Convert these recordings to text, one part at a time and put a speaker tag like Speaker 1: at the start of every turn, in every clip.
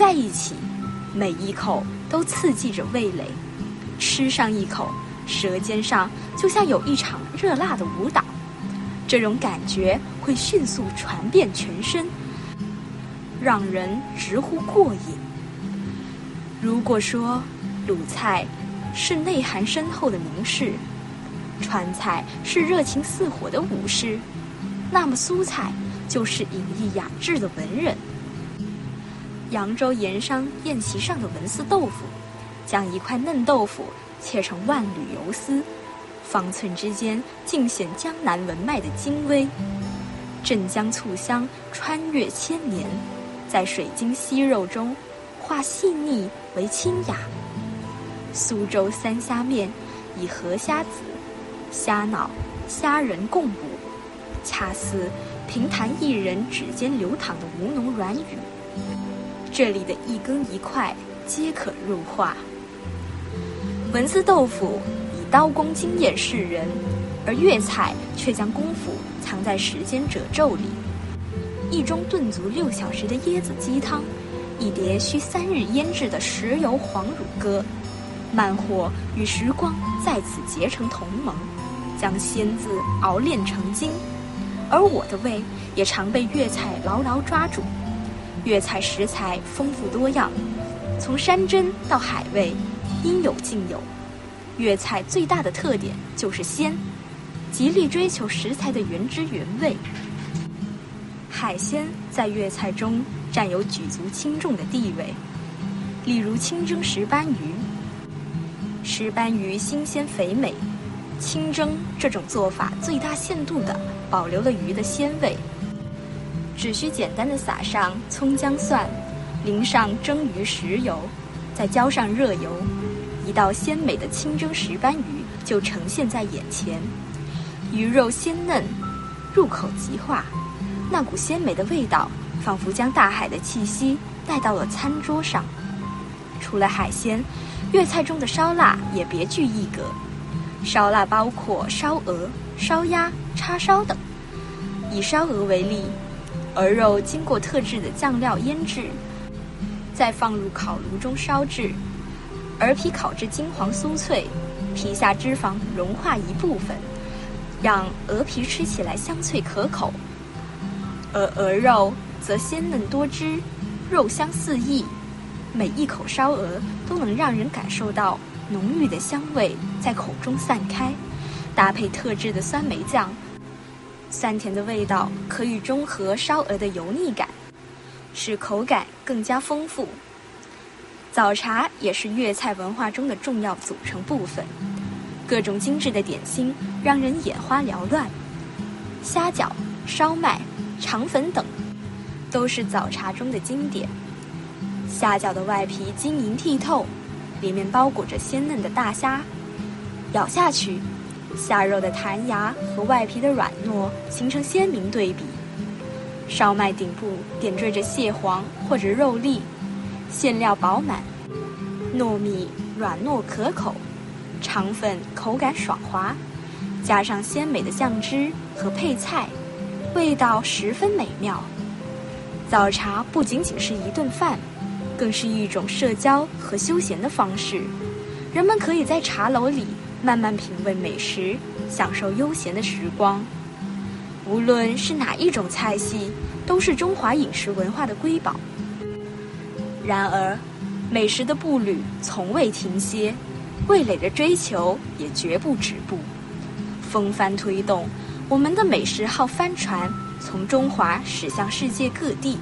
Speaker 1: 在一起，每一口都刺激着味蕾，吃上一口，舌尖上就像有一场热辣的舞蹈，这种感觉会迅速传遍全身，让人直呼过瘾。如果说鲁菜是内涵深厚的名士，川菜是热情似火的武士，那么苏菜就是隐逸雅致的文人。扬州盐商宴席上的文思豆腐，将一块嫩豆腐切成万缕游丝，方寸之间尽显江南文脉的精微。镇江醋香穿越千年，在水晶稀肉中化细腻为清雅。苏州三虾面以河虾子、虾脑、虾仁共舞，恰似评弹一人指尖流淌的吴侬软语。这里的一羹一块皆可入画。文思豆腐以刀工惊艳世人，而粤菜却将功夫藏在时间褶皱里。一盅炖足6小时的椰子鸡汤，一碟需3日腌制的食油黄乳鸽，慢火与时光在此结成同盟，将鲜字熬炼成精。而我的胃也常被粤菜牢牢抓住。粤菜食材丰富多样，从山珍到海味，应有尽有。粤菜最大的特点就是鲜，极力追求食材的原汁原味。海鲜在粤菜中占有举足轻重的地位，例如清蒸石斑鱼。石斑鱼新鲜肥美，清蒸这种做法最大限度地保留了鱼的鲜味。只需简单地撒上葱姜蒜，淋上蒸鱼食油，再浇上热油，一道鲜美的清蒸石斑鱼就呈现在眼前。鱼肉鲜嫩，入口即化，那股鲜美的味道仿佛将大海的气息带到了餐桌上。除了海鲜，粤菜中的烧腊也别具一格。烧腊包括烧鹅、烧鸭、叉烧等。以烧鹅为例，鹅肉经过特制的酱料腌制，再放入烤炉中烧制，鹅皮烤至金黄酥脆，皮下脂肪融化一部分，让鹅皮吃起来香脆可口。而鹅肉则鲜嫩多汁，肉香四溢，每一口烧鹅都能让人感受到浓郁的香味在口中散开，搭配特制的酸梅酱，酸甜的味道可以中和烧鹅的油腻感，使口感更加丰富。早茶也是粤菜文化中的重要组成部分，各种精致的点心让人眼花缭乱。虾饺、烧麦、肠粉等都是早茶中的经典。虾饺的外皮晶莹剔透，里面包裹着鲜嫩的大虾，咬下去，虾肉的弹牙和外皮的软糯形成鲜明对比。烧麦顶部点缀着蟹黄或者肉粒，馅料饱满，糯米软糯可口，肠粉口感爽滑，加上鲜美的酱汁和配菜，味道十分美妙。早茶不仅仅是一顿饭，更是一种社交和休闲的方式。人们可以在茶楼里慢慢品味美食，享受悠闲的时光。无论是哪一种菜系，都是中华饮食文化的瑰宝。然而，美食的步履从未停歇，味蕾的追求也绝不止步。风帆推动，我们的美食号帆船从中华驶向世界各地。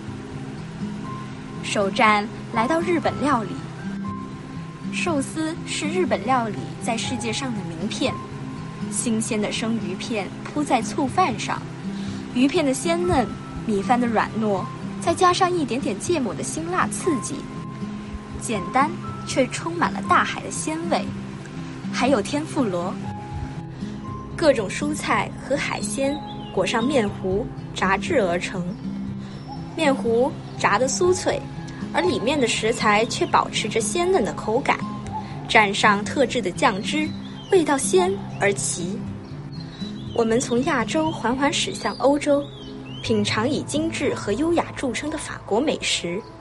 Speaker 1: 首站来到日本料理。寿司是日本料理在世界上的名片。新鲜的生鱼片铺在醋饭上，鱼片的鲜嫩，米饭的软糯，再加上一点点芥末的辛辣刺激，简单却充满了大海的鲜味。还有天妇罗，各种蔬菜和海鲜裹上面糊炸制而成，面糊炸得酥脆，而里面的食材却保持着鲜嫩的口感，蘸上特制的酱汁，味道鲜而齐。我们从亚洲缓缓驶向欧洲，品尝以精致和优雅著称的法国美食。